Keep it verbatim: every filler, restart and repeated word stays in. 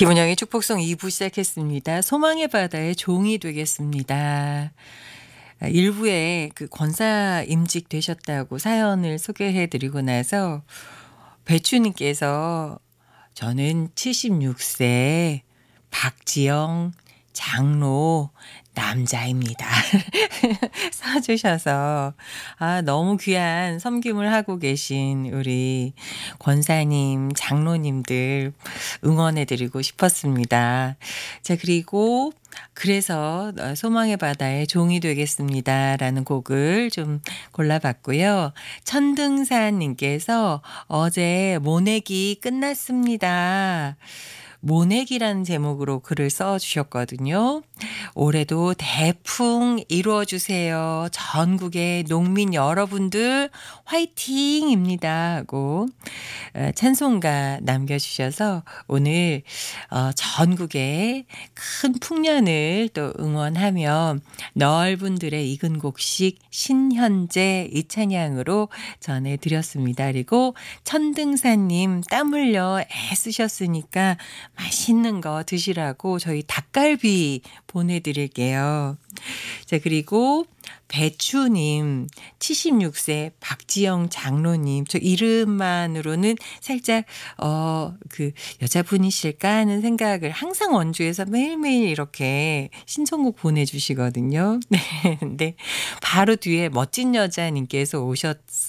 김은영의 축복송 이 부 시작했습니다. 소망의 바다의 종이 되겠습니다. 아, 일 부에 그 권사 임직 되셨다고 사연을 소개해 드리고 나서 배추님께서 저는 칠십육 세 박지영 장로 남자입니다. 써 주셔서 아 너무 귀한 섬김을 하고 계신 우리 권사님, 장로님들 응원해 드리고 싶었습니다. 자 그리고 그래서 어 '소망의 바다의 종이 되겠습니다.'라는 곡을 좀 골라 봤고요. 천등산 님께서 "어제 모내기 끝났습니다." 모내기라는 제목으로 글을 써 주셨거든요. "올해도 대풍 이루어 주세요. 전국의 농민 여러분들 화이팅입니다." 하고 어 찬송가 남겨 주셔서 오늘 어 전국에 큰 풍년을 또 응원하며 넓은 들의 익은 곡식 신현재 이 찬양으로 전해 드렸습니다. 그리고 천등산 님 땀 흘려 애쓰셨으니까 맛있는 거 드시라고 저희 닭갈비 보내 드릴게요. 자 그리고 배추님 칠십육 세 박지영 장로님 저 이름만으로는 살짝 어 그 '여자분이실까?' 하는 생각을 항상 원주에서 매일매일 이렇게 신청곡 보내 주시거든요. 네. 근데 바로 뒤에 멋진 여자님께서 오셨